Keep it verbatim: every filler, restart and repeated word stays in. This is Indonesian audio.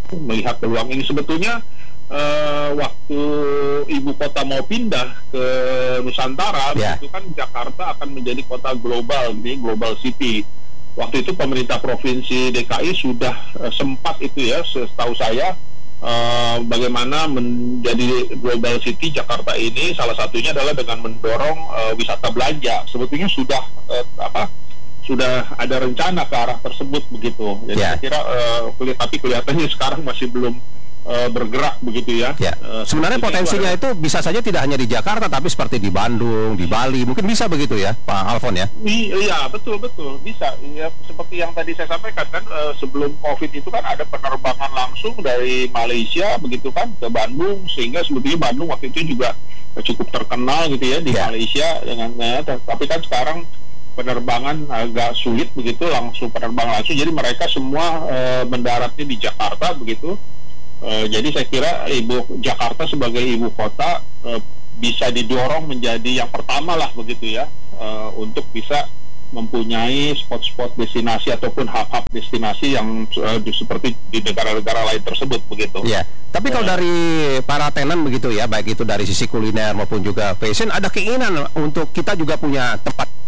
melihat peluang ini. Sebetulnya uh, waktu ibu kota mau pindah ke Nusantara, yeah. itu kan Jakarta akan menjadi kota global, nih global city. Waktu itu pemerintah provinsi D K I sudah uh, sempat itu ya, setahu saya, uh, bagaimana menjadi global city Jakarta ini salah satunya adalah dengan mendorong uh, wisata belanja. Sebetulnya sudah uh, apa? sudah ada rencana ke arah tersebut begitu. Jadi yeah. saya kira uh, keli- tapi kelihatannya sekarang masih belum uh, bergerak begitu ya. Yeah. Uh, Sebenarnya potensinya itu, itu bisa saja tidak hanya di Jakarta, tapi seperti di Bandung, di Bali, mungkin bisa begitu ya, Pak Alfon ya? Iya, betul betul bisa. Ya, seperti yang tadi saya sampaikan kan, uh, sebelum COVID itu kan ada penerbangan langsung dari Malaysia begitu kan ke Bandung, sehingga sebetulnya Bandung waktu itu juga cukup terkenal gitu ya di yeah. Malaysia dengan. Ya, tapi kan sekarang penerbangan agak sulit begitu, langsung penerbangan langsung, jadi mereka semua e, mendaratnya di Jakarta begitu. E, jadi saya kira ibu Jakarta sebagai ibu kota e, bisa didorong menjadi yang pertama lah begitu ya, e, untuk bisa mempunyai spot-spot destinasi ataupun hub-hub destinasi yang e, seperti di negara-negara lain tersebut begitu. Iya. Tapi kalau dari para tenan begitu ya, baik itu dari sisi kuliner maupun juga fashion, ada keinginan untuk kita juga punya tempat